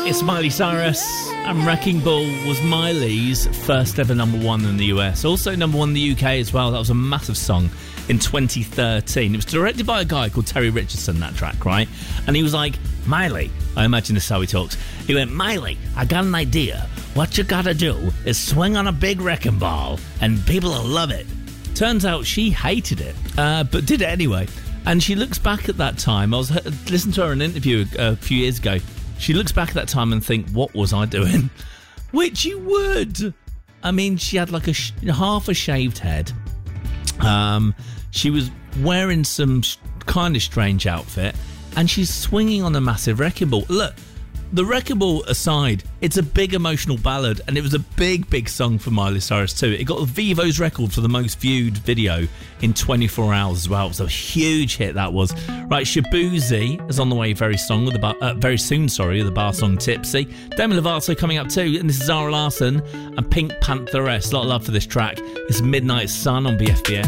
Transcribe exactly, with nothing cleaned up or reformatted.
It's Miley Cyrus, and Wrecking Ball was Miley's first ever number one in the U S. Also number one in the U K as well. That was a massive song in twenty thirteen. It was directed by a guy called Terry Richardson, that track, right? And he was like, Miley, I imagine this is how he talks. He went, Miley, I got an idea. What you gotta do is swing on a big wrecking ball, and people will love it. Turns out she hated it, uh, but did it anyway. And she looks back at that time. I was listening to her in an interview a few years ago. She looks back at that time and think, what was I doing? Which you would. I mean, she had like a sh- half a shaved head. Um, she was wearing some sh- kind of strange outfit, and she's swinging on a massive wrecking ball. Look, the wrecking ball aside, it's a big emotional ballad, and it was a big, big song for Miley Cyrus too. It got Vivo's record for the most viewed video in twenty-four hours as well. It was a huge hit, that was. Right, Shabuzi is on the way very song with the bar, uh, very soon, sorry, with the bar song Tipsy. Demi Lovato coming up too, and this is Zara Larsson and Pink Pantheress. A lot of love for this track. It's Midnight Sun on B F B S.